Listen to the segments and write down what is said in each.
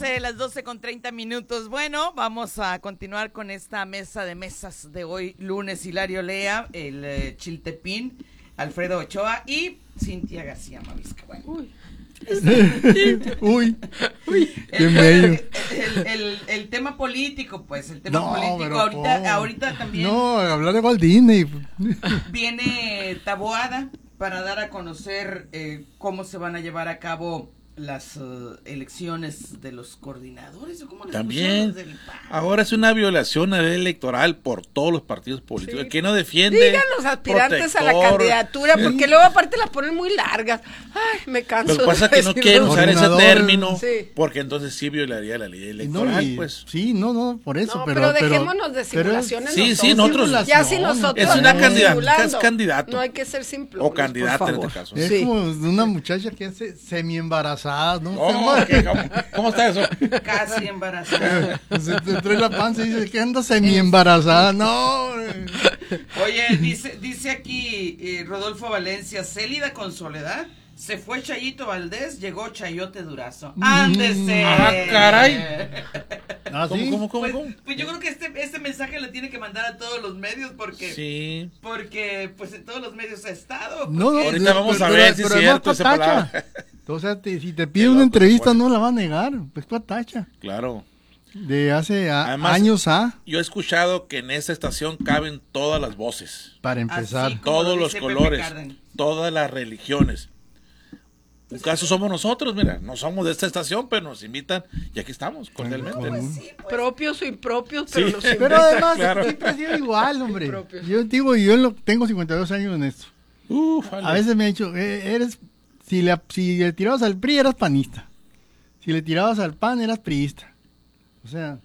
12 con 30 minutos. Bueno, vamos a continuar con esta mesa de mesas de hoy, lunes. Hilario Lea, el Chiltepín, Alfredo Ochoa y Cintia García Mavisca. Bueno. Uy, qué medio. El tema político, pues, el tema político. Ahorita también. No, hablar de Walt Disney. Viene Taboada para dar a conocer cómo se van a llevar a cabo las elecciones de los coordinadores, o cómo les también ahora es una violación a la ley electoral por todos los partidos políticos. Sí. ¿Quién no defiende? Digan los aspirantes a la candidatura, porque luego aparte las ponen muy largas. Ay, me canso. Lo que pasa es que no quieren usar ese término, porque entonces sí violaría la ley electoral, pues. Sí, no, por eso. No, pero dejémonos de simulaciones. Sí, nosotros. Ya si nosotros. Es una candidata, es candidato. No hay que ser simplones, o candidata en este caso. Es como una muchacha que hace semi-embarazada, ¿no? ¿Cómo está eso? Casi embarazada. Se te trae la panza y dice que anda semi-embarazada. No. Oye, dice aquí Rodolfo Valencia, Célida con Soledad, se fue Chayito Valdés, llegó Chayote Durazo. ¡Ándese! ¡Ah, caray! ¿Cómo? Pues yo creo que este mensaje lo tiene que mandar a todos los medios porque pues en todos los medios ha estado. No, ahorita vamos a ver si es cierto esa palabra. O sea, si te pide una entrevista no la va a negar, pues tú atacha. Claro. De hace además, años yo he escuchado que en esta estación caben todas las voces. Para empezar. Todos los colores, todas las religiones. Un caso somos nosotros, mira, no somos de esta estación, pero nos invitan y aquí estamos, cordialmente. Pues. Propios o impropios, pero nos invitan. Pero además, siempre ha sido igual, hombre. Yo digo, tengo 52 años en esto. A veces me han dicho, si le tirabas al PRI eras panista. Si le tirabas al PAN eras priista. O sea,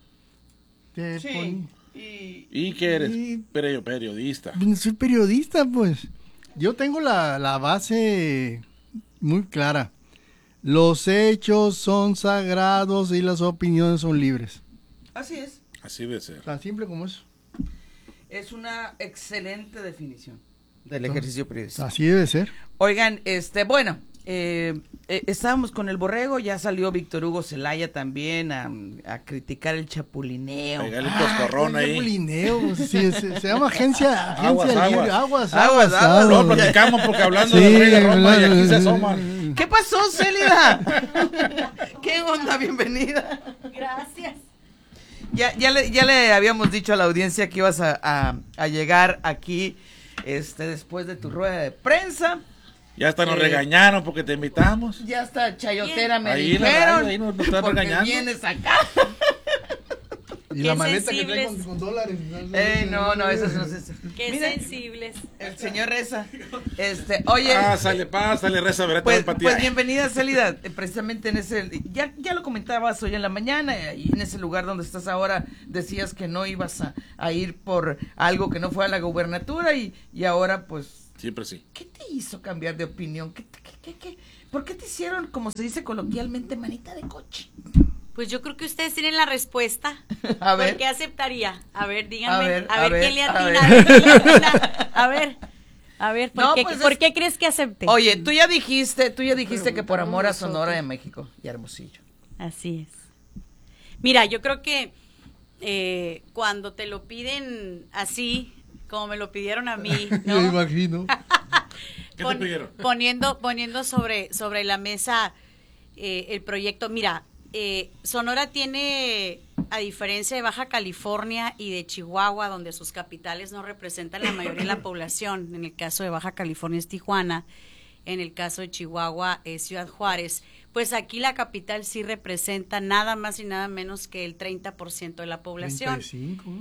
¿Y qué eres? Periodista. Soy periodista, pues. Yo tengo la base muy clara. Los hechos son sagrados y las opiniones son libres. Así es. Así debe ser. Tan simple como eso. Es una excelente definición del ejercicio periodístico. Así debe ser. Oigan, bueno, estábamos con el Borrego, ya salió Víctor Hugo Zelaya también a criticar el chapulineo. Pégale un coscorrón ahí. Chapulineo, sí, se llama agencia libre. Aguas. No, platicamos porque hablando de Rey de Roma y aquí se asoman. ¿Qué pasó, Célida? ¿Qué onda? Bienvenida. Gracias. Ya le habíamos dicho a la audiencia que ibas a llegar aquí después de tu rueda de prensa. Ya hasta nos regañaron porque te invitamos. Ya hasta chayotera me ahí dijeron. Ahí nos están porque regañando. vienes acá. Y la maleta que trae con dólares. No, eso no es. Qué sensibles. El señor Reza. Oye. Pásale, Reza, verá pues, toda empatía. Pues bienvenida, Célida. Precisamente en ese. Ya lo comentabas hoy en la mañana, y en ese lugar donde estás ahora, decías que no ibas a ir por algo que no fuera la gubernatura, y ahora, pues. Siempre sí. ¿Qué te hizo cambiar de opinión? ¿Por qué te hicieron, como se dice coloquialmente, manita de coche? Pues yo creo que ustedes tienen la respuesta. A ver. ¿Por qué aceptaría? A ver, díganme. A ver, ¿quién le atina? A ver, ¿por qué crees que acepte? Oye, tú ya dijiste que por amor a Sonora de México y Hermosillo. Así es. Mira, yo creo que cuando te lo piden así, como me lo pidieron a mí, ¿no? Yo imagino. ¿Qué te pidieron? Poniendo sobre la mesa el proyecto. Mira, Sonora tiene, a diferencia de Baja California y de Chihuahua, donde sus capitales no representan la mayoría de la población, en el caso de Baja California es Tijuana, en el caso de Chihuahua es Ciudad Juárez, pues aquí la capital sí representa nada más y nada menos que el 30% de la población. 35%.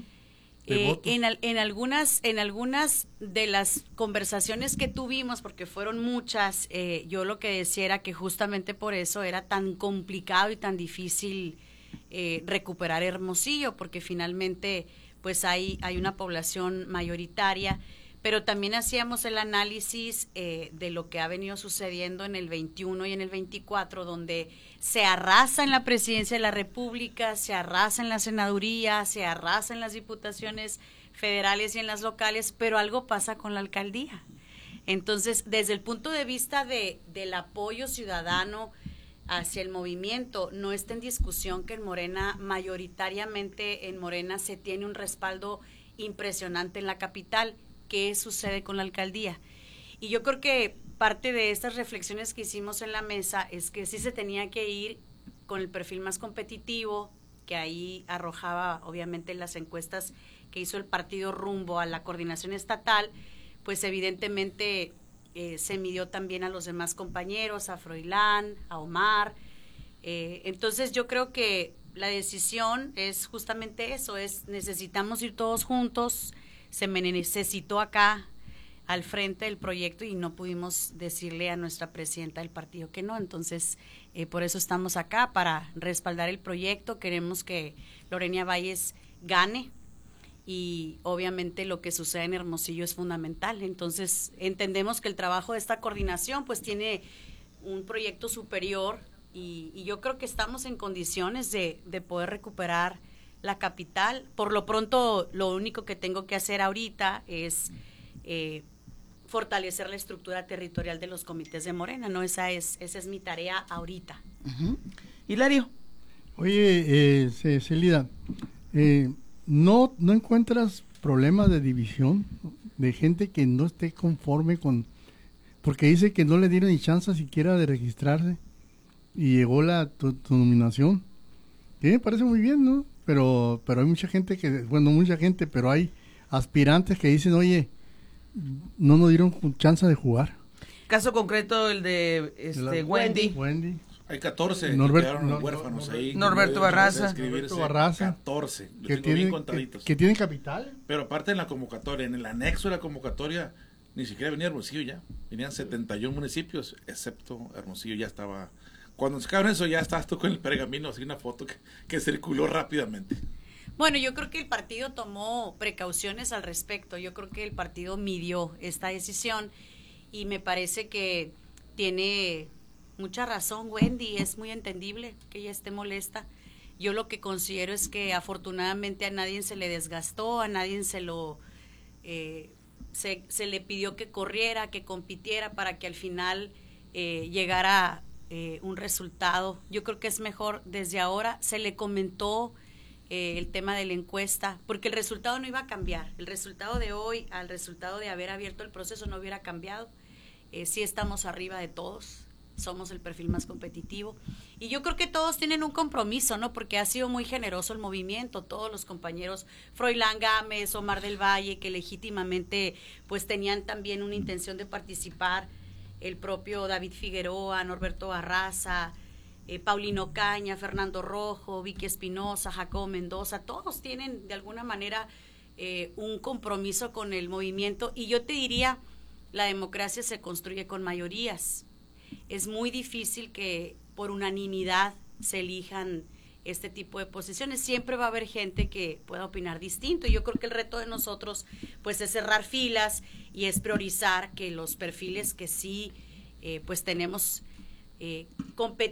En algunas de las conversaciones que tuvimos, porque fueron muchas, yo lo que decía era que justamente por eso era tan complicado y tan difícil recuperar Hermosillo, porque finalmente pues hay una población mayoritaria, pero también hacíamos el análisis de lo que ha venido sucediendo en el 21 y en el 24, donde se arrasa en la presidencia de la República, se arrasa en la senaduría, se arrasa en las diputaciones federales y en las locales, pero algo pasa con la alcaldía. Entonces, desde el punto de vista del apoyo ciudadano, hacia el movimiento. No está en discusión que en Morena, mayoritariamente en Morena, se tiene un respaldo impresionante en la capital. ¿Qué sucede con la alcaldía? Y yo creo que parte de estas reflexiones que hicimos en la mesa es que sí se tenía que ir con el perfil más competitivo, que ahí arrojaba obviamente las encuestas que hizo el partido rumbo a la coordinación estatal, pues evidentemente se midió también a los demás compañeros, a Froilán, a Omar. Entonces yo creo que la decisión es justamente eso, necesitamos ir todos juntos. Se me necesitó acá al frente del proyecto y no pudimos decirle a nuestra presidenta del partido que no, entonces por eso estamos acá, para respaldar el proyecto. Queremos que Lorena Valles gane y obviamente lo que sucede en Hermosillo es fundamental. Entonces entendemos que el trabajo de esta coordinación pues tiene un proyecto superior y yo creo que estamos en condiciones de poder recuperar la capital. Por lo pronto, lo único que tengo que hacer ahorita es fortalecer la estructura territorial de los comités de Morena, ¿no? Esa es mi tarea ahorita. Hilario. Oye, Celida, ¿no encuentras problemas de división, de gente que no esté conforme con, porque dice que no le dieron ni chance siquiera de registrarse y llegó tu nominación? Que me parece muy bien, ¿no? Pero hay mucha gente pero hay aspirantes que dicen, oye, no nos dieron chance de jugar. Caso concreto el de Wendy. Hay 14 huérfanos ahí. Norberto Barraza. 14. Que tienen capital. Pero aparte en la convocatoria, en el anexo de la convocatoria, ni siquiera venía Hermosillo ya. Venían 71 municipios, excepto Hermosillo ya estaba. Cuando sacaron eso ya estabas tú con el pergamino, así una foto que circuló rápidamente. Bueno, yo creo que el partido tomó precauciones al respecto. Yo creo que el partido midió esta decisión y me parece que tiene mucha razón Wendy. Es muy entendible que ella esté molesta. Yo lo que considero es que afortunadamente a nadie se le desgastó, a nadie se le pidió que corriera, que compitiera para que al final llegara un resultado. Yo creo que es mejor desde ahora. Se le comentó el tema de la encuesta, porque el resultado no iba a cambiar. El resultado de hoy al resultado de haber abierto el proceso no hubiera cambiado. Sí estamos arriba de todos, somos el perfil más competitivo y yo creo que todos tienen un compromiso, ¿no? Porque ha sido muy generoso el movimiento, todos los compañeros, Froilán Gámez, Omar del Valle, que legítimamente pues tenían también una intención de participar, el propio David Figueroa, Norberto Barraza, Paulino Caña, Fernando Rojo, Vicky Espinosa, Jacobo Mendoza, todos tienen de alguna manera un compromiso con el movimiento y yo te diría, la democracia se construye con mayorías. Es muy difícil que por unanimidad se elijan este tipo de posiciones. Siempre va a haber gente que pueda opinar distinto y yo creo que el reto de nosotros pues es cerrar filas y es priorizar que los perfiles que sí pues tenemos competitividad